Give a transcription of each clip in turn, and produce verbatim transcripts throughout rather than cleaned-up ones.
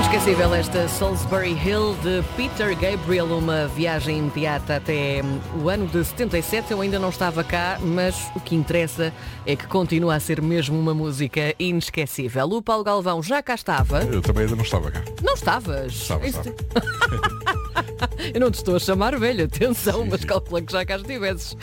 Inesquecível esta Salisbury Hill de Peter Gabriel, uma viagem imediata até o ano de setenta e sete. Eu ainda não estava cá, mas o que interessa é que continua a ser mesmo uma música inesquecível. O Paulo Galvão já cá estava. Eu também ainda não estava cá. Não estavas? Estava, estava. Eu não te estou a chamar velho, atenção, sim, mas calcula que já cá estivesses.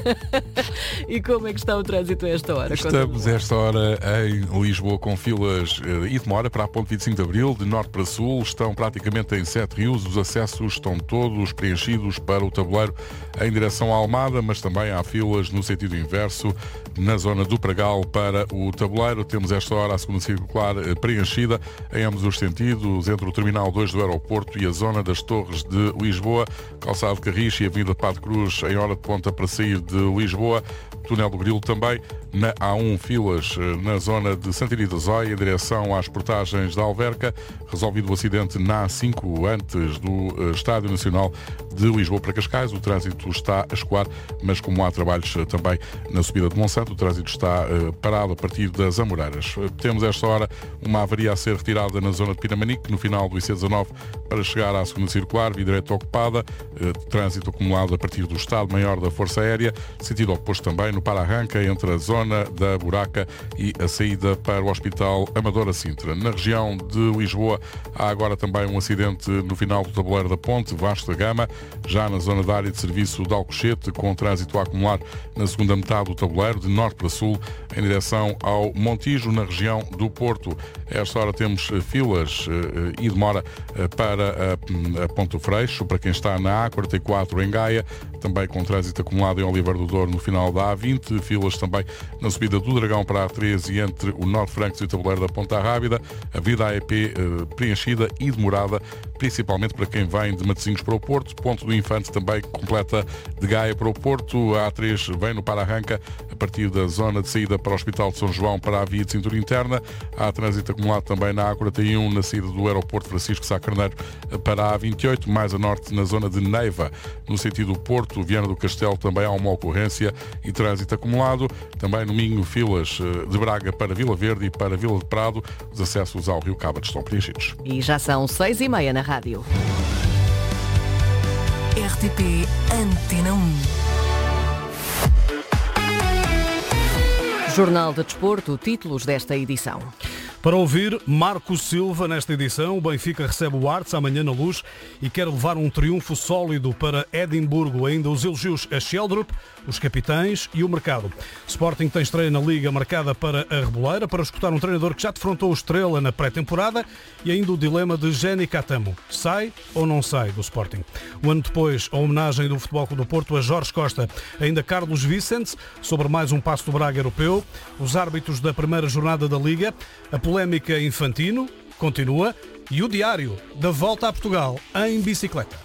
E como é que está o trânsito a esta hora? Estamos a esta hora em Lisboa com filas e demora para a ponte vinte e cinco de Abril, de norte para sul, estão praticamente em Sete Rios, os acessos estão todos preenchidos para o tabuleiro em direção à Almada, mas também há filas no sentido inverso, na zona do Pragal para o tabuleiro. Temos esta hora a segunda circular preenchida em ambos os sentidos, entre o Terminal dois do aeroporto e a zona das Torres de Lisboa, Calçado de Carris e Avenida Pato Cruz em hora de ponta para sair de Lisboa, Túnel do Grilo também, na A um filas na zona de Santarém da Zóia em direção às portagens da Alverca, resolvido o acidente na A cinco antes do Estádio Nacional de Lisboa para Cascais, o trânsito está a escoar, mas como há trabalhos também na subida de Monsanto, o trânsito está parado a partir das Amoreiras. Temos esta hora uma avaria a ser retirada na zona de Pinamanique, no final do I C dezanove, para chegar à segunda circular, via direita ocupada, trânsito acumulado a partir do Estado-Maior da Força Aérea, sentido oposto também no para-arranca entre a zona da Buraca e a saída para o Hospital Amadora Sintra. Na região de Lisboa há agora também um acidente no final do tabuleiro da Ponte, Vasco da Gama, já na zona da área de serviço de Alcochete, com trânsito a acumular na segunda metade do tabuleiro, de norte para sul, em direção ao Montijo, na região do Porto. A esta hora temos filas e demora para a Ponte do Freixo, para quem está na A quarenta e quatro em Gaia, também com trânsito acumulado em Oliveira do Douro no final da A vinte, filas também na subida do Dragão para a A treze e entre o Norte Francos e o tabuleiro da Ponta Rábida, a vida A E P eh, preenchida e demorada, principalmente para quem vem de Matosinhos para o Porto, Ponto do Infante também completa de Gaia para o Porto, a A três vem no para-arranca a partir da zona de saída para o Hospital de São João para a via de cintura interna, há trânsito acumulado também na A quarenta e um na saída do aeroporto Francisco Sá Carneiro para a A vinte e oito, mais a norte na zona de Neiva, no sentido do Porto, Viana do Castelo também há uma ocorrência e trânsito acumulado, também no Minho filas de Braga para Vila Verde e para Vila de Prado, os acessos ao Rio Caba estão preenchidos. E já são seis e meia na rádio. R T P Antena um. Jornal de Desporto, títulos desta edição. Para ouvir Marco Silva nesta edição, o Benfica recebe o Arts amanhã na Luz e quer levar um triunfo sólido para Edimburgo. Ainda os elogios a Sheldrup, os capitães e o mercado. Sporting tem estreia na Liga marcada para a Reboleira, para escutar um treinador que já defrontou o Estrela na pré-temporada e ainda o dilema de Jenny Catamo. Sai ou não sai do Sporting? Um ano depois, a homenagem do Futebol Clube do Porto a Jorge Costa. Ainda Carlos Vicente, sobre mais um passo do Braga europeu. Os árbitros da primeira jornada da Liga. A polémica Infantino continua e o diário da volta a Portugal em bicicleta.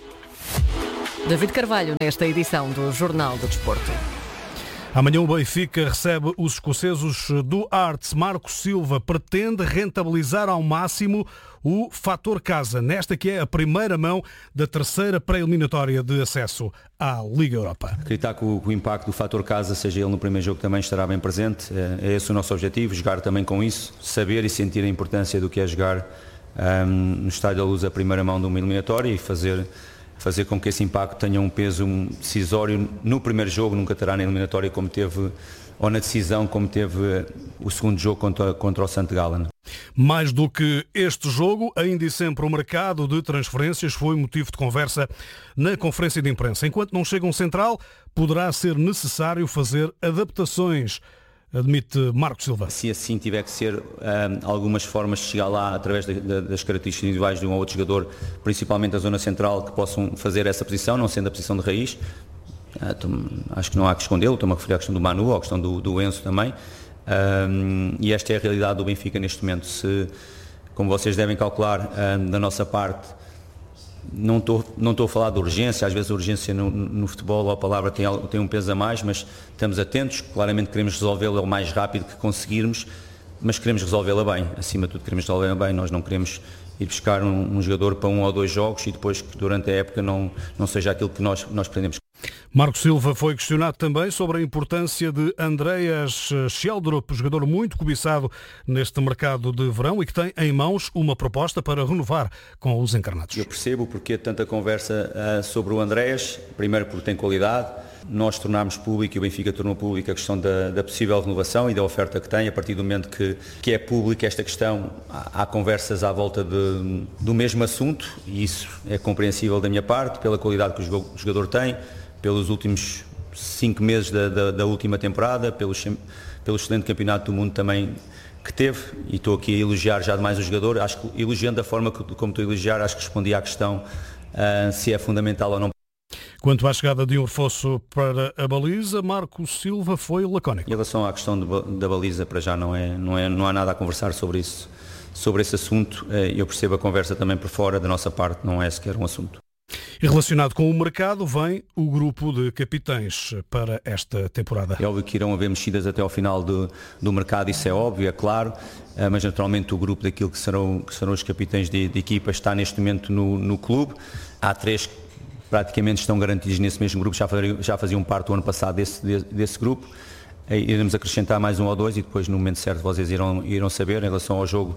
David Carvalho nesta edição do Jornal do Desporto. Amanhã o Benfica recebe os escoceses do Arts. Marco Silva pretende rentabilizar ao máximo o fator casa, nesta que é a primeira mão da terceira pré-eliminatória de acesso à Liga Europa. Acreditar que o, que o impacto do fator casa, seja ele no primeiro jogo, também estará bem presente. É, é esse o nosso objetivo, jogar também com isso, saber e sentir a importância do que é jogar um, no Estádio da Luz a primeira mão de uma eliminatória e fazer... fazer com que esse impacto tenha um peso decisório no primeiro jogo, nunca terá na eliminatória como teve, ou na decisão como teve o segundo jogo contra, contra o Santo Gallen. Mais do que este jogo, ainda e sempre o mercado de transferências foi motivo de conversa na conferência de imprensa. Enquanto não chega um central, poderá ser necessário fazer adaptações, admite Marco Silva. Se assim tiver que ser, um, algumas formas de chegar lá através de, de, das características individuais de um ou outro jogador, principalmente da zona central, que possam fazer essa posição, não sendo a posição de raiz. Uh, tô, acho que não há que escondê-lo, estou-me a referir à questão do Manu, à questão do, do Enzo também. Um, e esta é a realidade do Benfica neste momento. Se, como vocês devem calcular, um, da nossa parte, não estou não estou a falar de urgência, às vezes a urgência no, no futebol, a palavra tem, tem um peso a mais, mas estamos atentos, claramente queremos resolvê-la o mais rápido que conseguirmos, mas queremos resolvê-la bem, acima de tudo queremos resolvê-la bem, nós não queremos ir buscar um, um jogador para um ou dois jogos e depois que durante a época não, não seja aquilo que nós, nós pretendemos. Marco Silva foi questionado também sobre a importância de Andreas Sheldrup, jogador muito cobiçado neste mercado de verão e que tem em mãos uma proposta para renovar com os encarnados. Eu percebo porque tanta conversa uh, sobre o Andreas, primeiro porque tem qualidade, nós tornámos público e o Benfica tornou público a questão da, da possível renovação e da oferta que tem. A partir do momento que, que é pública esta questão, há, há conversas à volta de, do mesmo assunto e isso é compreensível da minha parte, pela qualidade que o jogador tem, pelos últimos cinco meses da, da, da última temporada, pelo, pelo excelente campeonato do mundo também que teve, e estou aqui a elogiar já demais o jogador, acho que elogiando da forma que, como estou a elogiar, acho que respondi à questão uh, se é fundamental ou não. Quanto à chegada de um reforço para a baliza, Marco Silva foi lacónico. Em relação à questão de, da baliza, para já não, é, não, é, não há nada a conversar sobre isso, sobre esse assunto, eu percebo a conversa também por fora, da nossa parte não é sequer um assunto. E relacionado com o mercado, vem o grupo de capitães para esta temporada. É óbvio que irão haver mexidas até ao final do, do mercado, isso é óbvio, é claro, mas naturalmente o grupo daquilo que serão, que serão os capitães de, de equipa está neste momento no, no clube. Há três que praticamente estão garantidos nesse mesmo grupo, já faziam, já faziam parte do ano passado desse, desse, desse grupo. Iremos acrescentar mais um ou dois e depois no momento certo vocês irão, irão saber. Em relação ao jogo,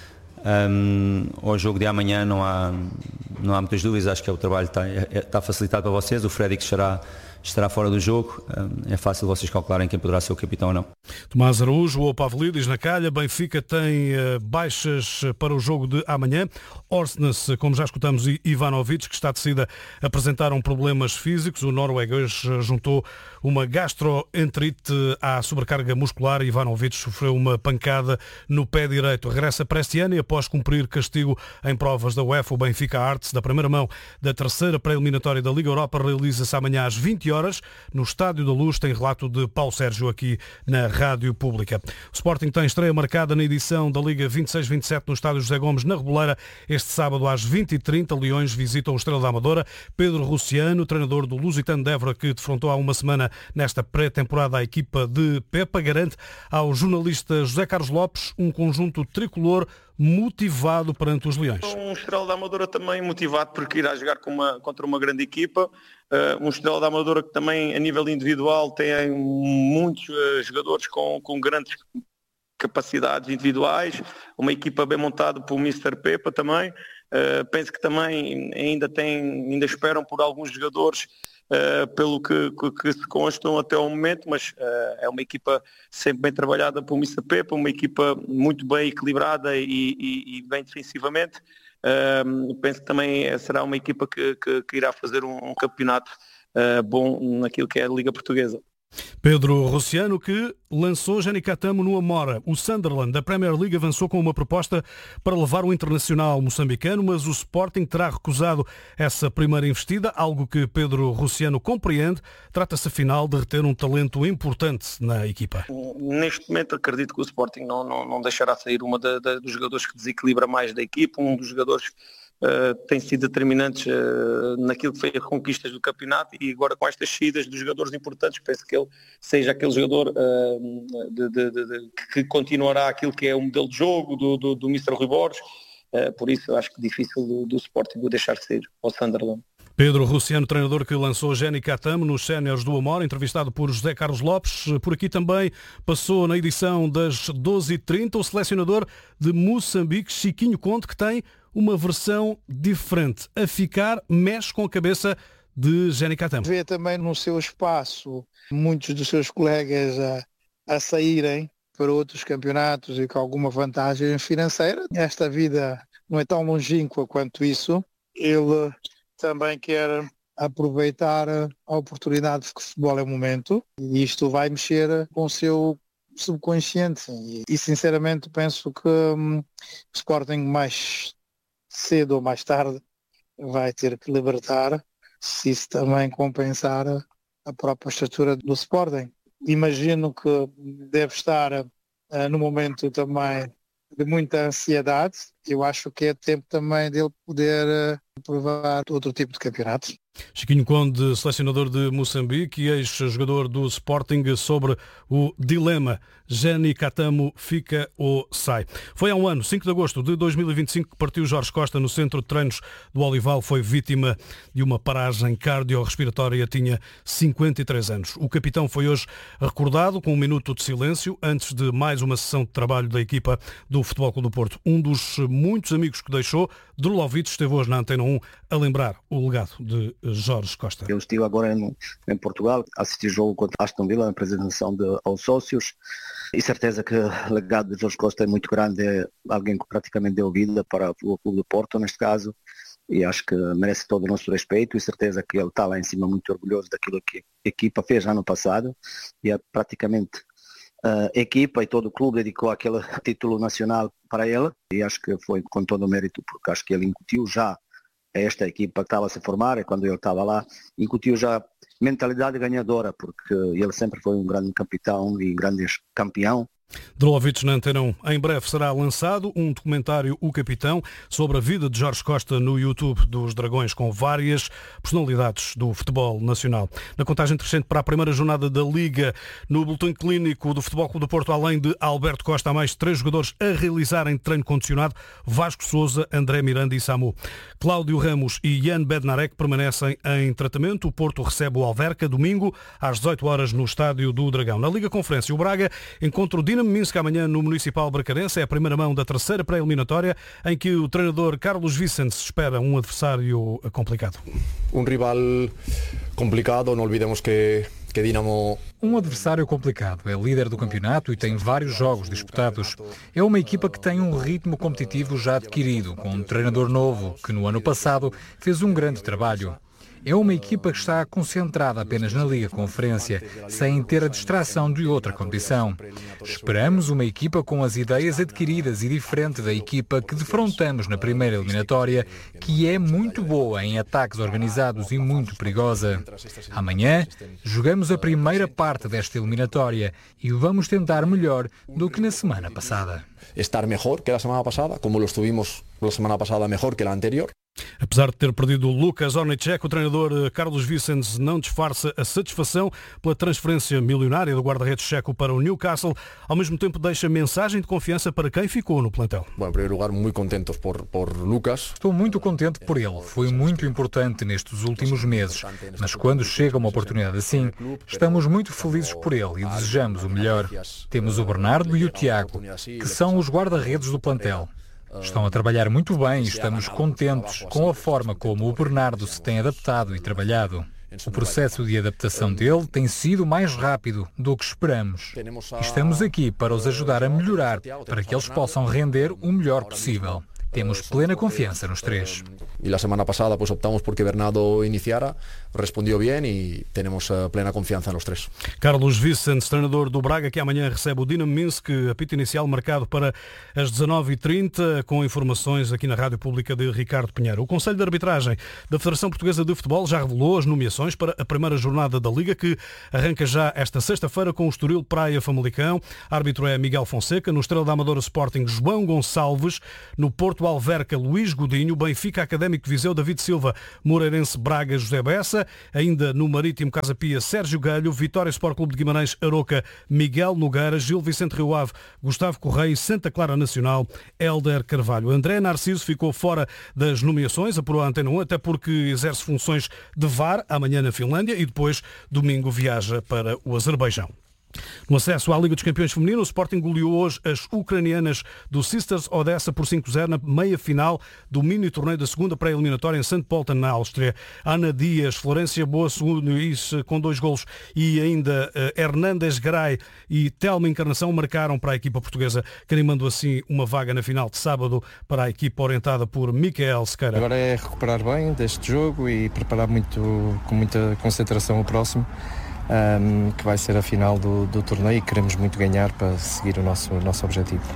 um, ao jogo de amanhã não há, não há muitas dúvidas, acho que é o trabalho está, está facilitado para vocês, o Freddy que estará, estará fora do jogo, um, é fácil vocês calcularem quem poderá ser o capitão ou não. Tomás Araújo ou Pavlidis na calha. Benfica tem uh, baixas para o jogo de amanhã. Orsnes, como já escutamos, e Ivanovic, que está decidido a apresentaram problemas físicos. O norueguês juntou uma gastroenterite à sobrecarga muscular. Ivanovic sofreu uma pancada no pé direito. Regressa para este ano e após cumprir castigo em provas da UEFA, o Benfica Arts, da primeira mão da terceira pré-eliminatória da Liga Europa, realiza-se amanhã às vinte horas no Estádio da Luz. Tem relato de Paulo Sérgio aqui na Rádio Pública. O Sporting tem estreia marcada na edição da Liga vinte e seis vinte e sete no Estádio José Gomes, na Reboleira. Este sábado às vinte e trinta, Leões visitam o Estrela da Amadora. Pedro Russiano, treinador do Lusitano de Évora, que defrontou há uma semana nesta pré-temporada a equipa de Pepa, garante ao jornalista José Carlos Lopes um conjunto tricolor motivado perante os Leões. Um Estrela da Amadora também motivado porque irá jogar com uma, contra uma grande equipa. Uh, um Estrela da Amadora que também a nível individual tem muitos uh, jogadores com, com grandes capacidades individuais, uma equipa bem montada por mister Pepa também. Uh, penso que também ainda, tem, ainda esperam por alguns jogadores Uh, pelo que, que, que se constam até ao momento, mas uh, é uma equipa sempre bem trabalhada por mister Pepa, uma equipa muito bem equilibrada e, e, e bem defensivamente. Uh, penso que também será uma equipa que, que, que irá fazer um, um campeonato uh, bom naquilo que é a Liga Portuguesa. Pedro Russiano, que lançou Jenny Catamo no Amora. O Sunderland da Premier League avançou com uma proposta para levar o internacional moçambicano, mas o Sporting terá recusado essa primeira investida, algo que Pedro Russiano compreende. Trata-se afinal de reter um talento importante na equipa. Neste momento acredito que o Sporting não, não, não deixará sair uma da, da, dos jogadores que desequilibra mais da equipa, um dos jogadores Uh, tem sido determinantes uh, naquilo que foi as conquistas do campeonato, e agora com estas saídas dos jogadores importantes penso que ele seja aquele jogador uh, de, de, de, de, que continuará aquilo que é o modelo de jogo do, do, do mister Rui Borges, uh, por isso eu acho que é difícil do, do Sporting o deixar sair ao Sunderland. Pedro Russiano, treinador que lançou Jenny Catamo nos séniores do Amor, entrevistado por José Carlos Lopes. Por aqui também passou na edição das doze e trinta o selecionador de Moçambique, Chiquinho Conte, que tem uma versão diferente. A ficar, mexe com a cabeça de Jenny Catamo. Vê também no seu espaço muitos dos seus colegas a, a saírem para outros campeonatos e com alguma vantagem financeira. Esta vida não é tão longínqua quanto isso. Ele também quer aproveitar a oportunidade que o futebol é o momento, e isto vai mexer com o seu subconsciente. E, e sinceramente penso que hum, o Sporting mais cedo ou mais tarde vai ter que libertar, se isso também compensar a própria estrutura do Sporting. Imagino que deve estar uh, no momento também de muita ansiedade, eu acho que é tempo também dele poder uh, provar outro tipo de campeonatos. Chiquinho Conde, selecionador de Moçambique e ex-jogador do Sporting, sobre o dilema Jenny Catamo fica ou sai. Foi há um ano, cinco de agosto de dois mil e vinte e cinco, que partiu Jorge Costa no centro de treinos do Olival. Foi vítima de uma paragem cardiorrespiratória, tinha cinquenta e três anos. O capitão foi hoje recordado com um minuto de silêncio antes de mais uma sessão de trabalho da equipa do Futebol Clube do Porto. Um dos muitos amigos que deixou, Drulovic, esteve hoje na Antena um a lembrar o legado de Jorge Costa. Eu estive agora em, em Portugal, assisti o jogo contra Aston Villa, na apresentação de, aos sócios, e certeza que o legado de Jorge Costa é muito grande, é alguém que praticamente deu vida para o Clube do Porto, neste caso, e acho que merece todo o nosso respeito, e certeza que ele está lá em cima muito orgulhoso daquilo que a equipa fez ano passado, e é praticamente a equipa e todo o clube dedicou aquele título nacional para ele, e acho que foi com todo o mérito, porque acho que ele incutiu já esta equipa que estava a se formar, e quando ele estava lá, incutiu já mentalidade ganhadora, porque ele sempre foi um grande capitão e grande campeão. Drulovic na Antena um. Em breve será lançado um documentário, O Capitão, sobre a vida de Jorge Costa no YouTube dos Dragões, com várias personalidades do futebol nacional. Na contagem crescente para a primeira jornada da Liga, no boletim clínico do Futebol Clube do Porto, além de Alberto Costa, há mais três jogadores a realizarem treino condicionado: Vasco Sousa, André Miranda e Samu. Cláudio Ramos e Jan Bednarek permanecem em tratamento. O Porto recebe o Alverca domingo às dezoito horas no Estádio do Dragão. Na Liga Conferência, o Braga encontra o Dinamo Minsk amanhã no Municipal Bracarense. É a primeira mão da terceira pré-eliminatória, em que o treinador Carlos Vicente espera um adversário complicado. Um rival complicado, não olvidemos que, que Dinamo... Um adversário complicado, é líder do campeonato e tem vários jogos disputados. É uma equipa que tem um ritmo competitivo já adquirido, com um treinador novo, que no ano passado fez um grande trabalho. É uma equipa que está concentrada apenas na Liga Conferência, sem ter a distração de outra competição. Esperamos uma equipa com as ideias adquiridas e diferente da equipa que defrontamos na primeira eliminatória, que é muito boa em ataques organizados e muito perigosa. Amanhã, jogamos a primeira parte desta eliminatória e vamos tentar melhor do que na semana passada. Estar melhor que a semana passada, como lo estuvimos la semana passada melhor que a anterior. Apesar de ter perdido o Lucas Ornicek, o treinador Carlos Vicente não disfarça a satisfação pela transferência milionária do guarda-redes checo para o Newcastle. Ao mesmo tempo, deixa mensagem de confiança para quem ficou no plantel. Bom, em primeiro lugar, muito contentos por, por Lucas. Estou muito contente por ele. Foi muito importante nestes últimos meses. Mas quando chega uma oportunidade assim, estamos muito felizes por ele e desejamos o melhor. Temos o Bernardo e o Tiago, que são os guarda-redes do plantel. Estão a trabalhar muito bem e estamos contentes com a forma como o Bernardo se tem adaptado e trabalhado. O processo de adaptação dele tem sido mais rápido do que esperamos. Estamos aqui para os ajudar a melhorar, para que eles possam render o melhor possível. Temos plena confiança nos três. E a semana passada pues, optamos por que Bernardo iniciara, respondeu bem e temos uh, plena confiança nos três. Carlos Vicente, treinador do Braga, que amanhã recebe o Dinamo Minsk, apito inicial marcado para as dezanove e trinta, com informações aqui na Rádio Pública de Ricardo Pinheiro. O Conselho de Arbitragem da Federação Portuguesa de Futebol já revelou as nomeações para a primeira jornada da Liga, que arranca já esta sexta-feira com o Estoril Praia Famalicão. Árbitro é Miguel Fonseca. No Estrela da Amadora Sporting, João Gonçalves. No Porto Alverca, Luís Godinho. Benfica Académico Viseu, David Silva. Moreirense Braga, José Bessa. Ainda no Marítimo Casa Pia, Sérgio Galho. Vitória Sport Clube de Guimarães, Aroca, Miguel Nogueira. Gil Vicente Rio Ave, Gustavo Correia. E Santa Clara Nacional, Hélder Carvalho. André Narciso ficou fora das nomeações, apurou a Antena um, até porque exerce funções de V A R amanhã na Finlândia e depois, domingo, viaja para o Azerbaijão. No acesso à Liga dos Campeões Feminino, o Sporting goleou hoje as ucranianas do Sisters Odessa por cinco a zero na meia-final do mini-torneio da segunda pré-eliminatória em Sankt Pölten, na Áustria. Ana Dias, Florência Boa Nunes com dois golos e ainda uh, Hernández Garay e Telma Encarnação marcaram para a equipa portuguesa, carimbando assim uma vaga na final de sábado para a equipa orientada por Micael Sequeira. Agora é recuperar bem deste jogo e preparar muito, com muita concentração o próximo. Um, que vai ser a final do, do torneio e queremos muito ganhar para seguir o nosso, o nosso objetivo.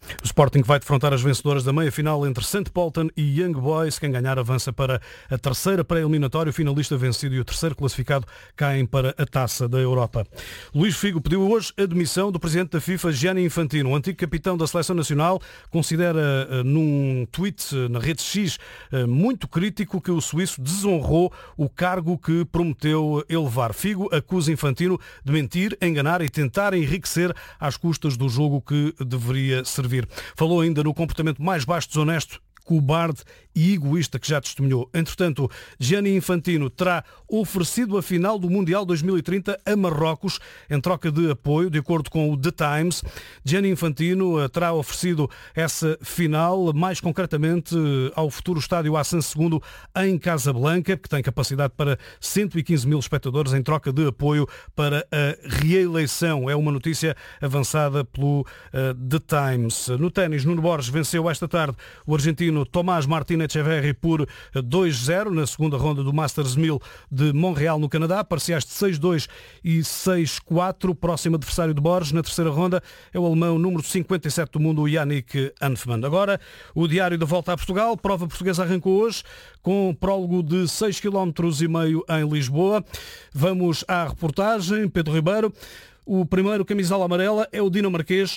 O Sporting vai defrontar as vencedoras da meia-final entre Saint Polten e Young Boys. Quem ganhar avança para a terceira pré-eliminatória. O finalista vencido e o terceiro classificado caem para a Taça da Europa. Luís Figo pediu hoje a demissão do presidente da FIFA, Gianni Infantino. O antigo capitão da Seleção Nacional considera num tweet na rede X muito crítico que o suíço desonrou o cargo que prometeu elevar. Figo acusa Infantino de mentir, enganar e tentar enriquecer às custas do jogo que deveria servir. Falou ainda no comportamento mais baixo, desonesto, cobarde e egoísta que já testemunhou. Entretanto, Gianni Infantino terá oferecido a final do Mundial dois mil e trinta a Marrocos em troca de apoio, de acordo com o The Times. Gianni Infantino terá oferecido essa final, mais concretamente ao futuro estádio Hassan segundo em Casablanca, que tem capacidade para cento e quinze mil espectadores, em troca de apoio para a reeleição. É uma notícia avançada pelo uh, The Times. No ténis, Nuno Borges venceu esta tarde o argentino Tomás Martín Echeverry por dois zero na segunda ronda do Masters mil de Montreal, no Canadá, parciais de seis dois e seis quatro. Próximo adversário de Borges na terceira ronda é o alemão número cinquenta e sete do mundo, Yannick Hanfmann. Agora, o diário da volta a Portugal. Prova portuguesa arrancou hoje com prólogo de seis vírgula cinco quilómetros em Lisboa. Vamos à reportagem. Pedro Ribeiro. O primeiro camisola amarela é o dinamarquês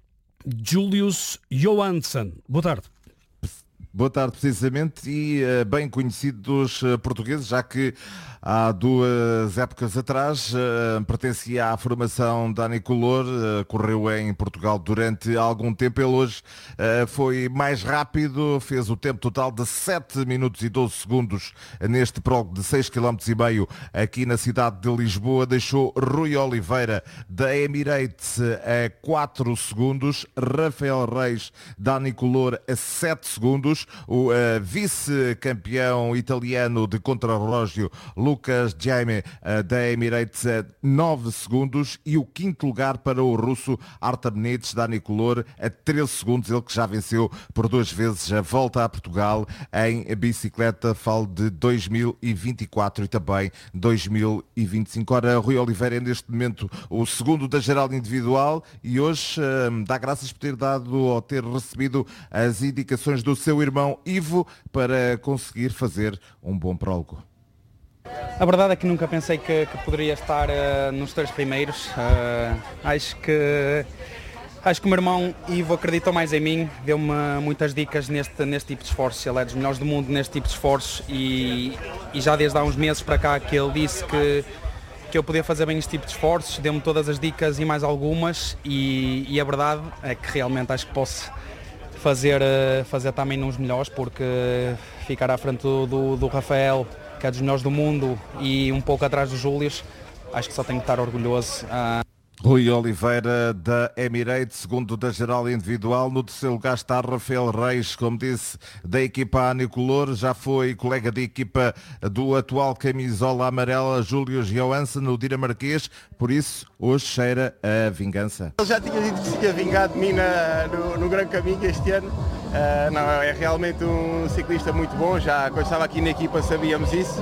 Julius Johansson. Boa tarde. Boa tarde, precisamente, e uh, bem conhecido dos uh, portugueses, já que há duas épocas atrás uh, pertencia à formação Dani Color, uh, correu em Portugal durante algum tempo. Ele hoje uh, foi mais rápido, fez o tempo total de sete minutos e doze segundos neste prólogo de seis vírgula cinco quilómetros aqui na cidade de Lisboa. Deixou Rui Oliveira da Emirates a quatro segundos, Rafael Reis, Dani Color a sete segundos. O uh, vice-campeão italiano de contrarrelógio Lucas Jaime uh, da Emirates a nove segundos e o quinto lugar para o russo Artem Nits, Dani Color a treze segundos, ele que já venceu por duas vezes a volta a Portugal em bicicleta. Falo de dois mil e vinte e quatro e também dois mil e vinte e cinco. Ora, Rui Oliveira é neste momento o segundo da geral individual e hoje uh, dá graças por ter dado ou ter recebido as indicações do seu irmão Ivo para conseguir fazer um bom prólogo. A verdade é que nunca pensei que, que poderia estar uh, nos três primeiros. Uh, acho que acho que o meu irmão Ivo acreditou mais em mim, deu-me muitas dicas neste, neste tipo de esforços. Ele é dos melhores do mundo neste tipo de esforços e, e já desde há uns meses para cá que ele disse que, que eu podia fazer bem este tipo de esforços, deu-me todas as dicas e mais algumas e, e a verdade é que realmente acho que posso fazer, fazer também nos melhores, porque ficar à frente do, do, do Rafael, que é dos melhores do mundo, e um pouco atrás do Július, acho que só tenho que estar orgulhoso. Uh... Rui Oliveira da Emirates, segundo da geral individual. No terceiro lugar está Rafael Reis, como disse, da equipa Anicolor. Já foi colega de equipa do atual camisola amarela Julius Johansson, no dinamarquês. Por isso, hoje cheira a vingança. Ele já tinha dito que se tinha vingado de mim na, no, no Grande Caminho este ano. Uh, não, é realmente um ciclista muito bom. Já quando estava aqui na equipa sabíamos isso.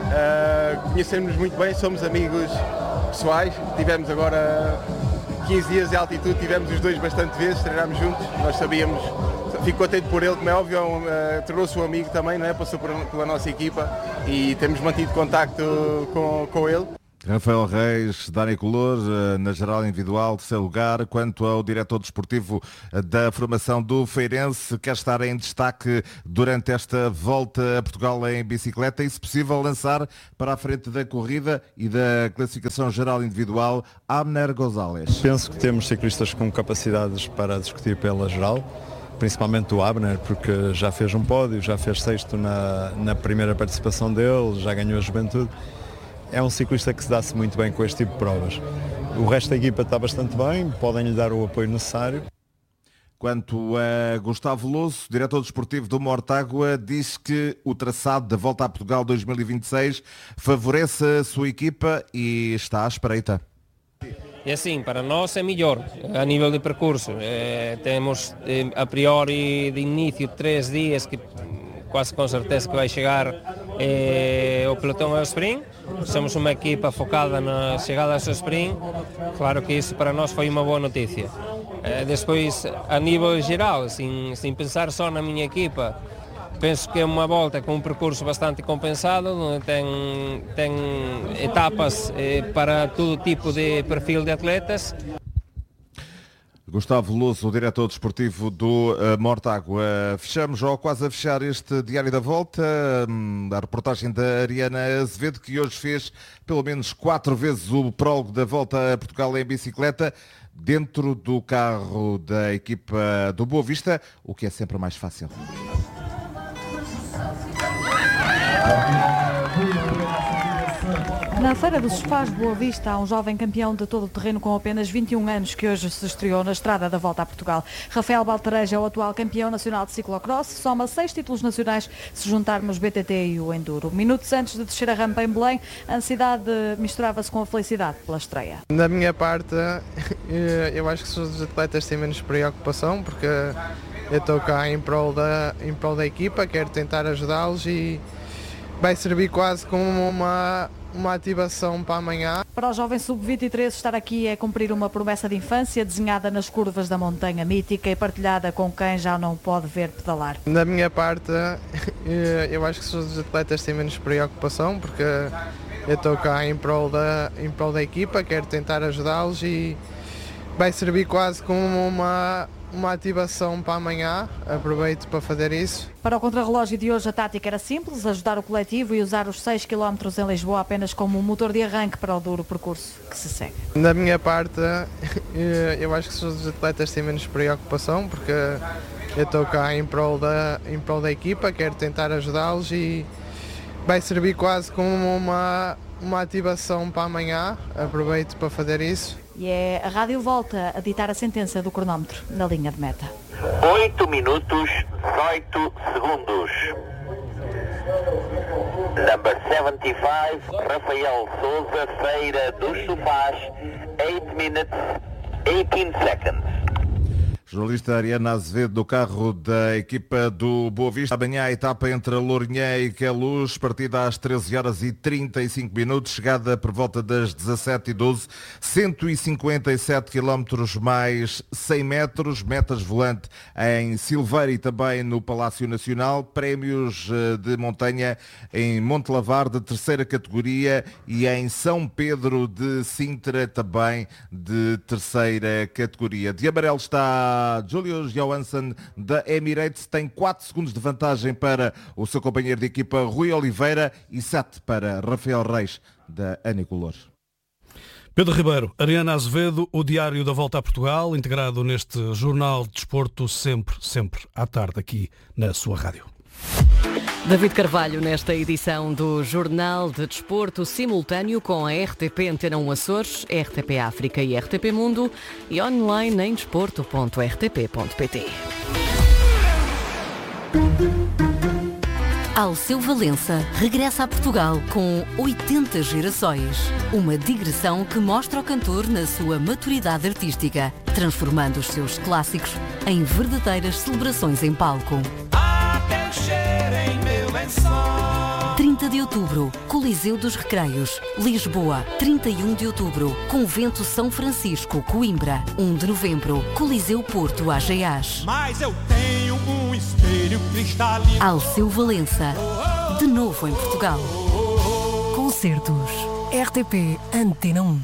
Uh, conhecemos-nos muito bem, somos amigos pessoais. Tivemos agora quinze dias de altitude, tivemos os dois bastante vezes, treinámos juntos. Nós sabíamos, fico contente por ele, como é óbvio, uh, tornou-se um amigo também, não é? Passou por, pela nossa equipa e temos mantido contacto com, com ele. Rafael Reis, Dani Color, na geral individual, terceiro lugar. Quanto ao diretor desportivo da formação do Feirense, quer estar em destaque durante esta volta a Portugal em bicicleta e, se possível, lançar para a frente da corrida e da classificação geral individual Abner González. Penso que temos ciclistas com capacidades para discutir pela geral, principalmente o Abner, porque já fez um pódio, já fez sexto na, na primeira participação dele, já ganhou a Juventude. É um ciclista que se dá-se muito bem com este tipo de provas. O resto da equipa está bastante bem, podem lhe dar o apoio necessário. Quanto a Gustavo Louço, diretor desportivo do Mortágua, diz que o traçado da Volta a Portugal dois mil e vinte e seis favorece a sua equipa e está à espreita. É assim, para nós é melhor a nível de percurso. É, temos é, a priori de início três dias que quase com certeza que vai chegar é, o pelotão ao sprint. Somos uma equipa focada na chegada ao sprint. Claro que isso para nós foi uma boa notícia. Depois, a nível geral, sem, sem pensar só na minha equipa, penso que é uma volta com um percurso bastante compensado, onde tem, tem etapas eh, para todo tipo de perfil de atletas. Gustavo Veloso, o diretor desportivo do uh, Mortágua. Fechamos, ou quase a fechar, este Diário da Volta, um, a reportagem da Ariana Azevedo, que hoje fez pelo menos quatro vezes o prólogo da Volta a Portugal em bicicleta, dentro do carro da equipa do Boa Vista, o que é sempre mais fácil. Na Feira dos Sofás de Boa Vista há um jovem campeão de todo o terreno com apenas vinte e um anos que hoje se estreou na estrada da Volta a Portugal. Rafael Baltareja é o atual campeão nacional de ciclocross, soma seis títulos nacionais se juntarmos B T T e o Enduro. Minutos antes de descer a rampa em Belém, a ansiedade misturava-se com a felicidade pela estreia. Da minha parte, eu acho que os atletas têm menos preocupação, porque eu estou cá em prol da, em prol da equipa, quero tentar ajudá-los e vai servir quase como uma... uma ativação para amanhã. Para o jovem sub vinte e três, estar aqui é cumprir uma promessa de infância desenhada nas curvas da montanha mítica e partilhada com quem já não pode ver pedalar. Da minha parte, eu acho que os atletas têm menos preocupação, porque eu estou cá em prol da, em prol da equipa, quero tentar ajudá-los e vai servir quase como uma... uma ativação para amanhã, aproveito para fazer isso. Para o contrarrelógio de hoje a tática era simples, ajudar o coletivo e usar os seis quilómetros em Lisboa apenas como um motor de arranque para o duro percurso que se segue. Da minha parte, eu acho que os atletas têm menos preocupação, porque eu estou cá em prol da, em prol da equipa, quero tentar ajudá-los e vai servir quase como uma, uma ativação para amanhã, aproveito para fazer isso. E é a Rádio Volta a ditar a sentença do cronómetro na linha de meta. oito minutos, dezoito segundos. Number setenta e cinco, Rafael Souza, Feira dos Sofás, oito minutes, dezoito seconds. Jornalista Ariana Azevedo do carro da equipa do Boa Vista. Amanhã a etapa entre a Lourinhã e Queluz, partida às treze horas e trinta e cinco minutos, chegada por volta das dezassete e doze, cento e cinquenta e sete quilómetros mais cem metros, metas volante em Silveira e também no Palácio Nacional, prémios de montanha em Montelavar de terceira categoria e em São Pedro de Sintra também de terceira categoria. De amarelo está Julius Johansson da Emirates, tem quatro segundos de vantagem para o seu companheiro de equipa Rui Oliveira e sete para Rafael Reis da Anicolor. Pedro Ribeiro, Ariana Azevedo, o Diário da Volta a Portugal, integrado neste Jornal de Desporto, sempre, sempre à tarde aqui na sua rádio. David Carvalho nesta edição do Jornal de Desporto, simultâneo com a R T P Antena um Açores, R T P África e R T P Mundo e online em desporto ponto r t p ponto p t. Alceu Valença regressa a Portugal com oitenta gerações. Uma digressão que mostra o cantor na sua maturidade artística, transformando os seus clássicos em verdadeiras celebrações em palco. trinta de outubro, Coliseu dos Recreios, Lisboa. trinta e um de outubro, Convento São Francisco, Coimbra. um de novembro, Coliseu Porto, Ageás. Mas eu tenho um espelho cristalino. Alceu Valença, de novo em Portugal. Concertos. R T P Antena um.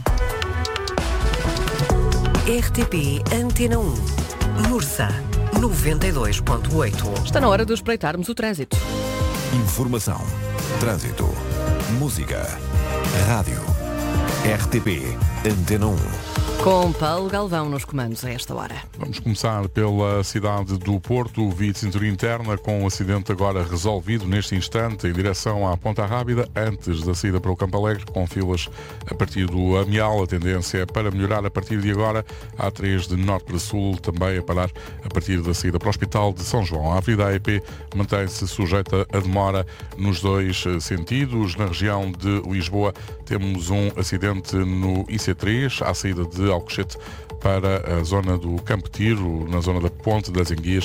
R T P Antena um. Mursa, noventa e dois ponto oito. Está na hora de espreitarmos o trânsito. Informação, trânsito, música, rádio, R T P Antena um. Com Paulo Galvão nos comandos a esta hora. Vamos começar pela cidade do Porto, via de cintura interna, com o acidente agora resolvido neste instante em direção à Ponta Rábida, antes da saída para o Campo Alegre, com filas a partir do Amial. A tendência é para melhorar a partir de agora. A A três de norte para sul também a parar a partir da saída para o Hospital de São João. A Avenida A E P mantém-se sujeita a demora nos dois sentidos. Na região de Lisboa temos um acidente no I C três, à saída de Alcochete para a zona do Campo Tiro, na zona da Ponte das Enguias.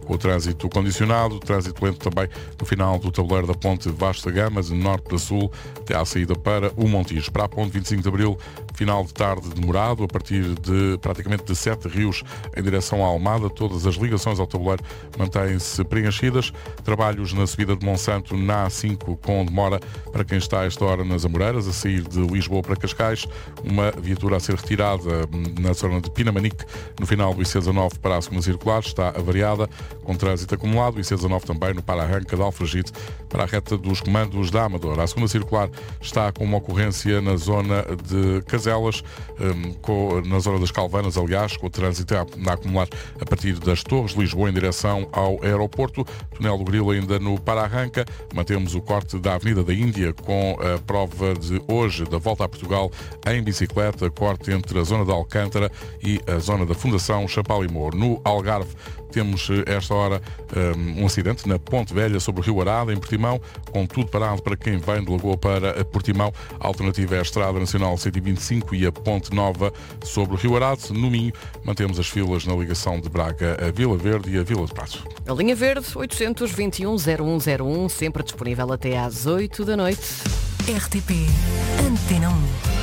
com o trânsito condicionado, trânsito lento também no final do tabuleiro da ponte Vasta Gama, de norte para sul, até à saída para o Montijo. Para a ponte vinte e cinco de Abril, final de tarde demorado, a partir de praticamente de Sete Rios em direção à Almada, todas as ligações ao tabuleiro mantêm-se preenchidas. Trabalhos na subida de Monsanto na A cinco com demora para quem está a esta hora nas Amoreiras, a sair de Lisboa para Cascais, uma viatura a ser retirada na zona de Pinamanique, no final do I C dezanove para a segunda circular, está avariada, com trânsito acumulado, I C dezanove também no para-arranca de Alfragide para a reta dos comandos da Amadora. A segunda circular está com uma ocorrência na zona de Caselas, com, na zona das Calvanas, aliás, com o trânsito a, a acumular a partir das Torres de Lisboa em direção ao aeroporto. Túnel do Grilo ainda no para-arranca. Mantemos o corte da Avenida da Índia com a prova de hoje da Volta a Portugal em bicicleta, corte entre a zona de Alcântara e a zona da Fundação Champalimor. No Algarve temos esta hora um, um acidente na Ponte Velha sobre o Rio Arada, em Portimão, com tudo parado para quem vem de Lagoa para Portimão. A alternativa é a Estrada Nacional cento e vinte e cinco e a Ponte Nova sobre o Rio Arado. No Minho, mantemos as filas na ligação de Braga a Vila Verde e a Vila de Passo. A linha verde, oitocentos e vinte e um, zero um zero um, sempre disponível até às oito da noite. R T P Antena um.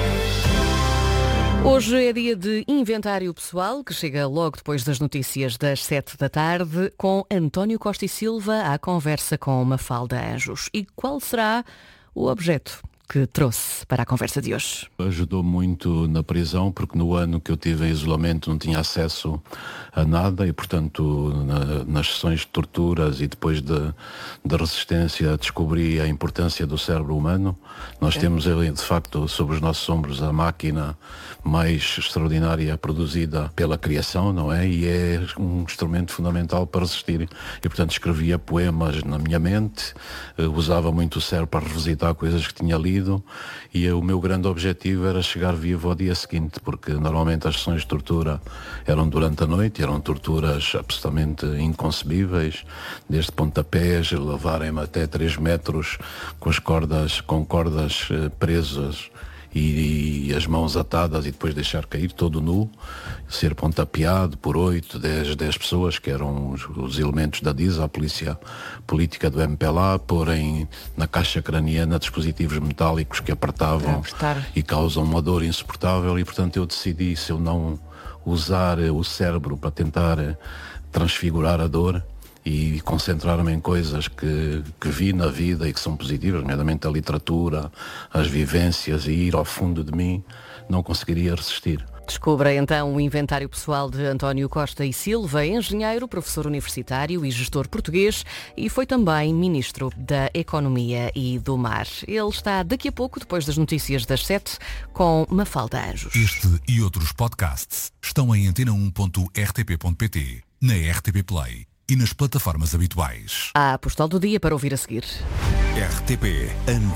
Hoje é dia de inventário pessoal, que chega logo depois das notícias das sete da tarde, com António Costa e Silva à conversa com Mafalda Anjos. E qual será o objeto que trouxe para a conversa de hoje? Ajudou muito na prisão, porque no ano que eu tive em isolamento não tinha acesso a nada e, portanto, na, nas sessões de torturas e depois de, de resistência descobri a importância do cérebro humano. Nós é. temos, de facto, sobre os nossos ombros a máquina mais extraordinária produzida pela criação, não é? E é um instrumento fundamental para resistir. E, portanto, escrevia poemas na minha mente, usava muito o cérebro para revisitar coisas que tinha lido, e o meu grande objetivo era chegar vivo ao dia seguinte, porque normalmente as sessões de tortura eram durante a noite, eram torturas absolutamente inconcebíveis, desde pontapés, levarem-me até três metros com as cordas, com cordas presas e, e as mãos atadas e depois deixar cair todo nu, ser pontapeado por oito, dez, dez pessoas que eram os, os elementos da D I S, a polícia política do M P L A, porem na caixa craniana dispositivos metálicos que apertavam e causam uma dor insuportável. E portanto eu decidi, se eu não usar o cérebro para tentar transfigurar a dor e concentrar-me em coisas que, que vi na vida e que são positivas, nomeadamente a literatura, as vivências, e ir ao fundo de mim, não conseguiria resistir. Descubra então o inventário pessoal de António Costa e Silva, engenheiro, professor universitário e gestor português, e foi também ministro da Economia e do Mar. Ele está daqui a pouco, depois das notícias das sete, com Mafalda Anjos. Este e outros podcasts estão em antena um ponto r t p ponto p t, na R T P Play e nas plataformas habituais. A postal do dia para ouvir a seguir. R T P